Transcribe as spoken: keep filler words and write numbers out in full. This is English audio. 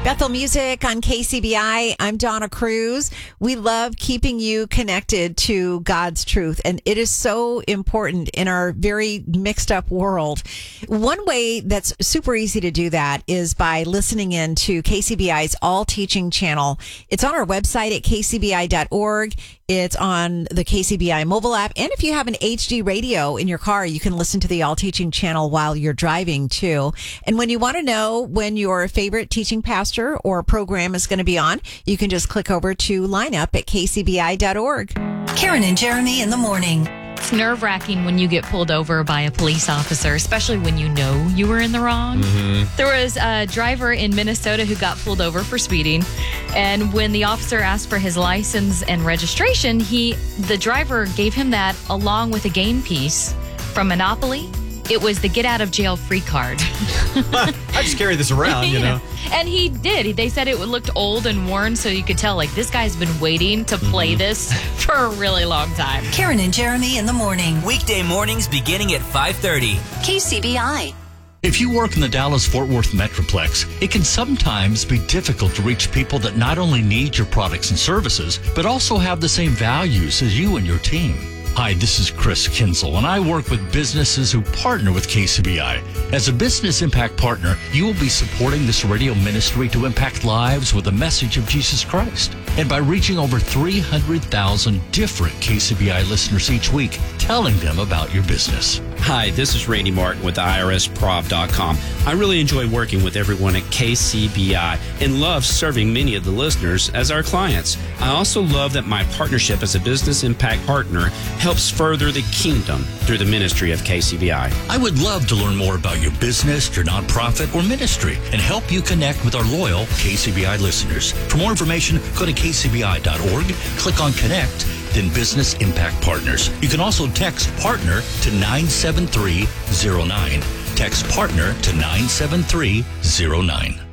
Bethel Music on K C B I. I'm Donna Cruz. We love keeping you connected to God's truth, and it is so important in our very mixed up world. One way that's super easy to do that is by listening in to K C B I's All Teaching channel. It's on our website at k c b i dot org. It's on the K C B I mobile app. And if you have an H D radio in your car, you can listen to the All Teaching channel while you're driving too. And when you want to know when your favorite teaching pastor or program is going to be on, you can just click over to lineup at k c b i dot org. Karen and Jeremy in the morning. It's nerve-wracking when you get pulled over by a police officer, especially when you know you were in the wrong. Mm-hmm. There was a driver in Minnesota who got pulled over for speeding, and when the officer asked for his license and registration, he the driver gave him that along with a game piece from Monopoly. It was the get out of jail free card. I just carry this around, you know. And he did. They said it looked old and worn, so you could tell, like, this guy's been waiting to play mm-hmm. this for a really long time. Karen and Jeremy in the morning. Weekday mornings beginning at five thirty. K C B I. If you work in the Dallas-Fort Worth Metroplex, it can sometimes be difficult to reach people that not only need your products and services, but also have the same values as you and your team. Hi, this is Chris Kinzel, and I work with businesses who partner with K C B I. As a business impact partner, you will be supporting this radio ministry to impact lives with the message of Jesus Christ. And by reaching over three hundred thousand different K C B I listeners each week, telling them about your business. Hi, this is Randy Martin with I R S prov dot com. I really enjoy working with everyone at K C B I and love serving many of the listeners as our clients. I also love that my partnership as a business impact partner helps further the kingdom through the ministry of K C B I. I would love to learn more about your business, your nonprofit, or ministry and help you connect with our loyal K C B I listeners. For more information, go to k c b i dot org, click on Connect, then Business Impact Partners. You can also text PARTNER to nine seven three zero nine. Text PARTNER to nine seven three zero nine.